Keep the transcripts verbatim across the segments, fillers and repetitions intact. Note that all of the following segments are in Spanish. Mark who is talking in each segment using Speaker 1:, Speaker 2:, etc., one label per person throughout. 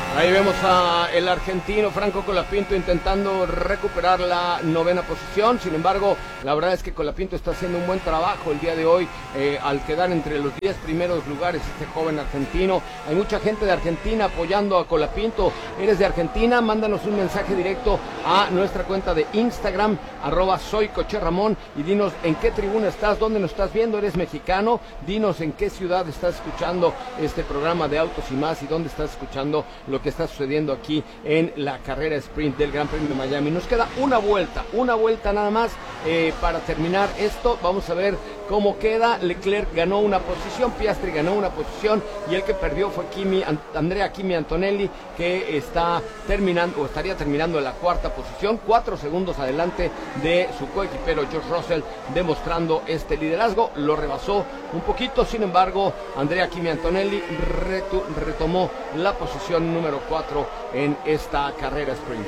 Speaker 1: Ahí vemos a el argentino Franco Colapinto intentando recuperar la novena posición. Sin embargo, la verdad es que Colapinto está haciendo un buen trabajo el día de hoy eh, al quedar entre los diez primeros lugares este joven argentino. Hay mucha gente de Argentina apoyando a Colapinto. ¿Eres de Argentina? Mándanos un mensaje directo a nuestra cuenta de Instagram, arroba soy Coche Ramón, y dinos en qué tribuna estás, dónde nos estás viendo. ¿Eres mexicano? Dinos en qué ciudad estás escuchando este programa de Autos y Más y dónde estás escuchando lo que está sucediendo aquí en la carrera sprint del Gran Premio de Miami. Nos queda una vuelta, una vuelta nada más eh, para terminar esto. Vamos a ver cómo queda. Leclerc ganó una posición, Piastri ganó una posición y el que perdió fue Kimi, Andrea Kimi Antonelli, que está terminando o estaría terminando en la cuarta posición, cuatro segundos adelante de su coequipero George Russell, demostrando este liderazgo. Lo rebasó un poquito, sin embargo, Andrea Kimi Antonelli retu, retomó la posición número cuatro en esta carrera sprint.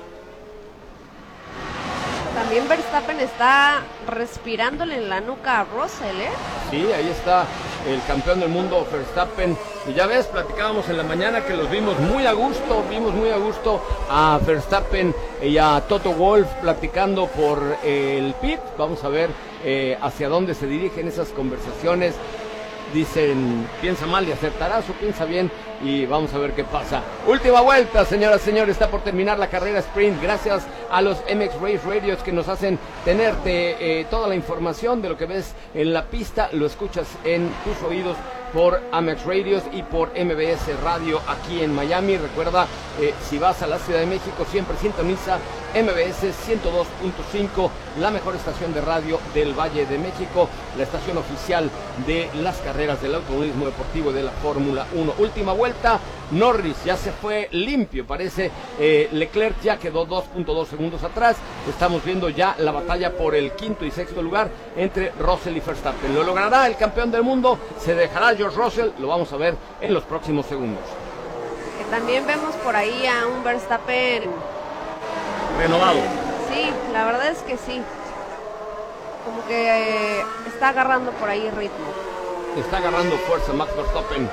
Speaker 2: También Verstappen está respirándole en la nuca a Russell, ¿eh?
Speaker 1: Sí, ahí está el campeón del mundo Verstappen. Y ya ves, platicábamos en la mañana que los vimos muy a gusto, vimos muy a gusto a Verstappen y a Toto Wolff platicando por el pit. Vamos a ver eh, hacia dónde se dirigen esas conversaciones. Dicen, piensa mal y acertarás, o piensa bien y vamos a ver qué pasa. Última vuelta, señoras y señores, está por terminar la carrera sprint. Gracias a los M X Race Radios que nos hacen tenerte eh, toda la información de lo que ves en la pista, lo escuchas en tus oídos por Amex Radios y por M B S Radio aquí en Miami. Recuerda, eh, si vas a la Ciudad de México, siempre sintoniza M B S ciento dos punto cinco, la mejor estación de radio del Valle de México, la estación oficial de las carreras del automovilismo deportivo de la Fórmula uno. Última vuelta, Norris ya se fue limpio, parece. eh, Leclerc ya quedó dos punto dos segundos atrás. Estamos viendo ya la batalla por el quinto y sexto lugar entre Russell y Verstappen. ¿Lo logrará el campeón del mundo? ¿Se dejará George Russell? Lo vamos a ver en los próximos segundos.
Speaker 2: Que también vemos por ahí a un Verstappen
Speaker 1: renovado.
Speaker 2: Sí, la verdad es que sí. Como que eh, está agarrando por ahí ritmo.
Speaker 1: Está agarrando fuerza Max Verstappen.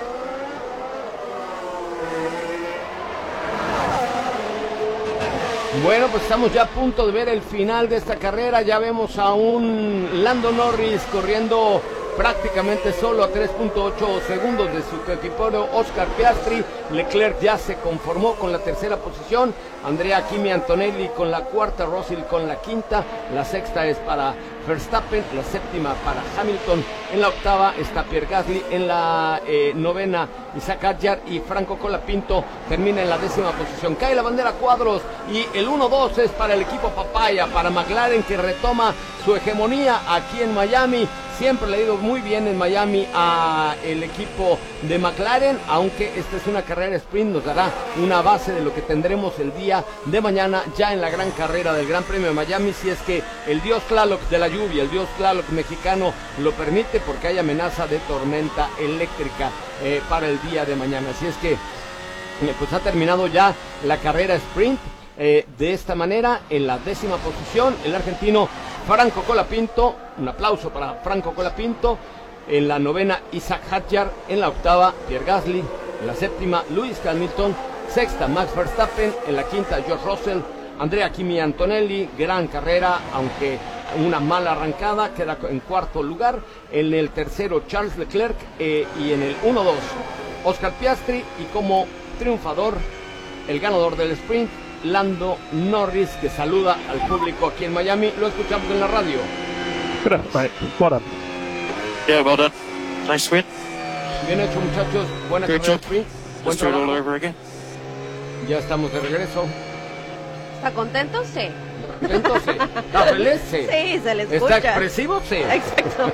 Speaker 1: Bueno, pues estamos ya a punto de ver el final de esta carrera. Ya vemos a un Lando Norris corriendo prácticamente solo a tres punto ocho segundos de su equipario Oscar Piastri. Leclerc ya se conformó con la tercera posición, Andrea Kimi Antonelli con la cuarta, Russell con la quinta, la sexta es para Verstappen, la séptima para Hamilton, en la octava está Pierre Gasly, en la eh, novena Isaac Hadjar y Franco Colapinto termina en la décima posición. Cae la bandera cuadros y el uno dos es para el equipo Papaya, para McLaren, que retoma su hegemonía aquí en Miami. Siempre le ha ido muy bien en Miami a el equipo de McLaren, aunque esta es una carrera sprint, nos dará una base de lo que tendremos el día de mañana ya en la gran carrera del Gran Premio de Miami, si es que el dios Tlaloc de la lluvia, el dios Tlaloc mexicano lo permite, porque hay amenaza de tormenta eléctrica eh, para el día de mañana. Así es que eh, pues ha terminado ya la carrera sprint. Eh, de esta manera, en la décima posición, el argentino Franco Colapinto, un aplauso para Franco Colapinto. En la novena, Isaac Hadjar. En la octava, Pierre Gasly. En la séptima, Lewis Hamilton. Sexta, Max Verstappen. En la quinta, George Russell. Andrea Kimi Antonelli, gran carrera, aunque una mala arrancada, queda en cuarto lugar. En el tercero, Charles Leclerc. Eh, y en el uno dos, Oscar Piastri. Y como triunfador, el ganador del sprint, Lando Norris, que saluda al público aquí en Miami. Lo escuchamos en la radio.
Speaker 3: Good up, mate. Well done.
Speaker 4: Yeah, well done. Nice win.
Speaker 1: Bien hecho, muchachos. Buena
Speaker 4: Good
Speaker 1: carrera
Speaker 4: job.
Speaker 1: sprint. Buen
Speaker 4: Let's do it all
Speaker 1: trabajo.
Speaker 4: over again.
Speaker 1: Ya estamos de regreso.
Speaker 2: ¿Está contento? Sí.
Speaker 1: Entonces, ¿está feliz? Sí.
Speaker 2: Sí, se le escucha.
Speaker 1: ¿Está expresivo? Sí.
Speaker 2: Exacto.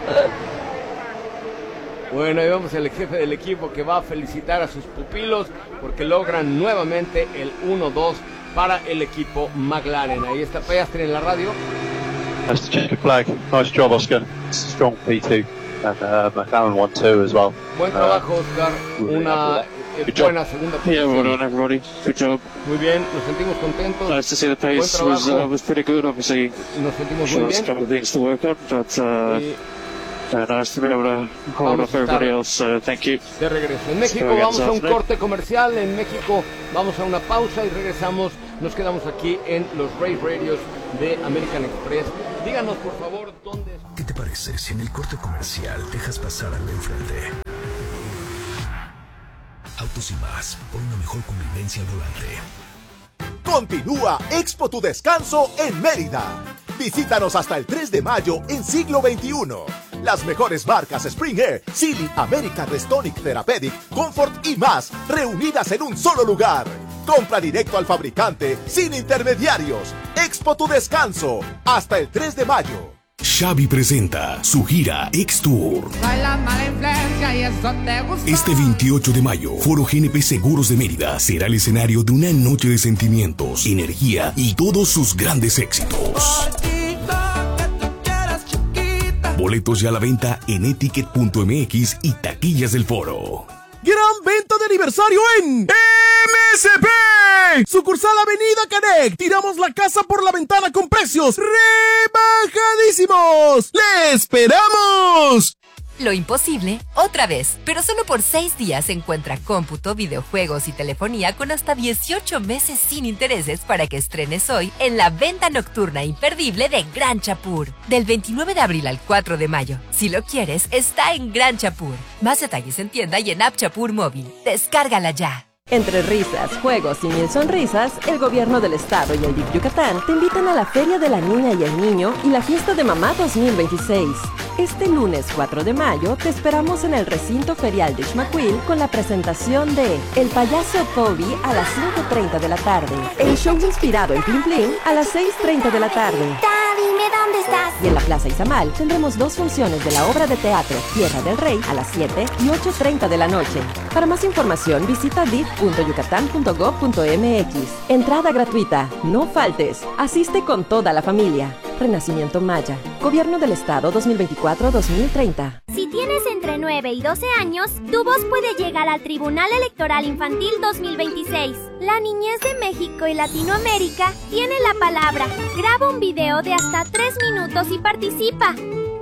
Speaker 1: Bueno, ahí vamos el jefe del equipo que va a felicitar a sus pupilos porque logran nuevamente el uno dos para el equipo McLaren. Ahí está Piastri en la radio.
Speaker 3: That's the check flag. Nice job, Oscar. Strong P two. And uh, McLaren won two as well.
Speaker 1: Buen trabajo, Oscar. Una eh, buena segunda
Speaker 4: Yeah, well
Speaker 1: posición.
Speaker 4: done, everybody. Good job.
Speaker 1: Muy bien, nos sentimos contentos.
Speaker 4: Nice to see the
Speaker 1: Buen
Speaker 4: pace was uh,
Speaker 1: trabajo.
Speaker 4: was pretty good. Obviously,
Speaker 1: Nos sentimos
Speaker 4: sure
Speaker 1: muy
Speaker 4: there's a
Speaker 1: bien.
Speaker 4: couple of things to work on, but uh,
Speaker 1: Y
Speaker 4: Uh, nice to be able to hold
Speaker 1: Vamos
Speaker 4: up everybody
Speaker 1: a estar
Speaker 4: else, so thank you.
Speaker 1: de regreso. En México
Speaker 4: So,
Speaker 1: vamos a un
Speaker 4: yeah,
Speaker 1: corte comercial, en México vamos a una pausa y regresamos. Nos quedamos aquí en los Race Radios de American Express. Díganos por favor dónde...
Speaker 5: ¿Qué te parece si en el corte comercial dejas pasar al de enfrente? Autos y más, por una mejor convivencia al volante.
Speaker 6: Continúa Expo Tu Descanso en Mérida. Visítanos hasta el tres de mayo en Siglo veintiuno. Las mejores marcas Spring Air, Sealy, American Restonic Therapeutic, Comfort y más, reunidas en un solo lugar. Compra directo al fabricante, sin intermediarios. Expo Tu Descanso, hasta el tres de mayo.
Speaker 5: Xavi presenta su gira X-Tour. Este veintiocho de mayo, Foro G N P Seguros de Mérida será el escenario de una noche de sentimientos, energía y todos sus grandes éxitos. Boletos ya a la venta en etiquet punto m x y taquillas del foro.
Speaker 7: Gran venta de aniversario en M S P. Sucursal Avenida Canec. Tiramos la casa por la ventana con precios rebajadísimos. ¡Le esperamos!
Speaker 8: Lo imposible, otra vez, pero solo por seis días encuentra cómputo, videojuegos y telefonía con hasta dieciocho meses sin intereses para que estrenes hoy en la venta nocturna imperdible de Gran Chapur. Del veintinueve de abril al cuatro de mayo. Si lo quieres, está en Gran Chapur. Más detalles en tienda y en App Chapur Móvil. Descárgala ya.
Speaker 9: Entre risas, juegos y mil sonrisas, el gobierno del estado y el D I F Yucatán te invitan a la Feria de la Niña y el Niño y la Fiesta de Mamá dos mil veintiséis. Este lunes cuatro de mayo te esperamos en el recinto ferial de Xmaquil con la presentación de El Payaso Toby a las cinco treinta de la tarde, el show inspirado en Plim Plim a las seis treinta de la tarde.
Speaker 10: Dime dónde estás.
Speaker 9: Y en la Plaza Izamal tendremos dos funciones de la obra de teatro Tierra del Rey a las siete y ocho treinta de la noche. Para más información visita d i f punto yucatán punto gov punto m x. Entrada gratuita. No faltes. Asiste con toda la familia. Renacimiento Maya. Gobierno del Estado dos mil veinticuatro a dos mil treinta.
Speaker 10: Si tienes entre nueve y doce años, tu voz puede llegar al Tribunal Electoral Infantil dos mil veintiséis. La niñez de México y Latinoamérica tiene la palabra. Graba un video de hasta tres minutos y participa.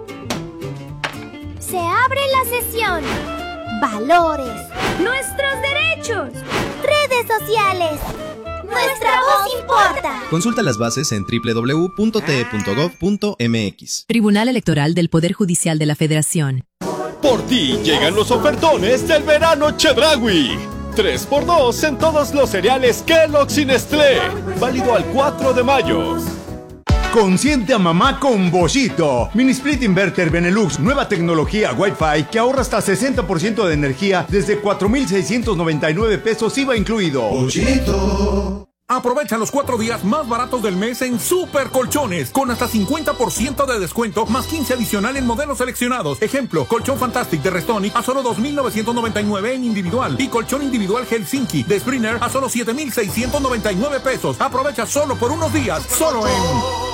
Speaker 10: Se abre la sesión. Valores. Nuestros derechos. Redes sociales. Nuestra voz importa.
Speaker 11: Consulta las bases en doble u doble u doble u punto t e punto gov punto m x.
Speaker 8: Tribunal Electoral del Poder Judicial de la Federación.
Speaker 12: Por ti llegan los ofertones del verano Chedraui. tres por dos en todos los cereales Kellogg's y Nestlé. Válido al cuatro de mayo.
Speaker 13: Consiente a mamá con Boschito. Mini Split Inverter Benelux, nueva tecnología Wi-Fi que ahorra hasta sesenta por ciento de energía desde cuatro mil seiscientos noventa y nueve pesos I V A incluido. Boschito.
Speaker 14: Aprovecha los cuatro días más baratos del mes en Super Colchones, con hasta cincuenta por ciento de descuento, más quince adicional en modelos seleccionados. Ejemplo, colchón Fantastic de Restonic a solo dos mil novecientos noventa y nueve en individual y colchón individual Helsinki de Springer a solo siete mil seiscientos noventa y nueve pesos. Aprovecha solo por unos días, solo en...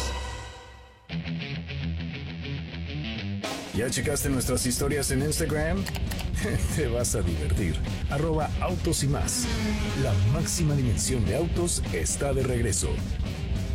Speaker 5: ¿Ya checaste nuestras historias en Instagram? Te vas a divertir. Arroba Autos y Más. La máxima dimensión de autos está de regreso.